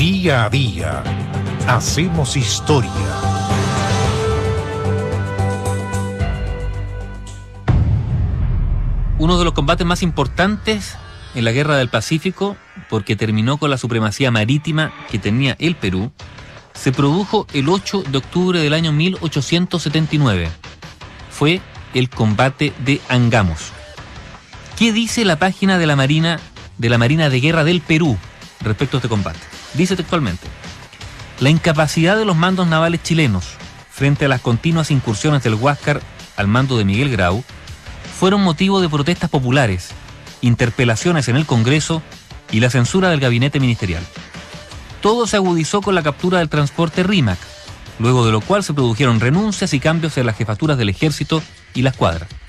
Día a día hacemos historia. Uno de los combates más importantes en la Guerra del Pacífico, porque terminó con la supremacía marítima que tenía el Perú, se produjo el 8 de octubre del año 1879. Fue el combate de Angamos. ¿Qué dice la página de la Marina de Guerra del Perú respecto a este combate? Dice textualmente: la incapacidad de los mandos navales chilenos frente a las continuas incursiones del Huáscar al mando de Miguel Grau fueron motivo de protestas populares, interpelaciones en el Congreso y la censura del gabinete ministerial. Todo se agudizó con la captura del transporte Rímac, luego de lo cual se produjeron renuncias y cambios en las jefaturas del ejército y la escuadra.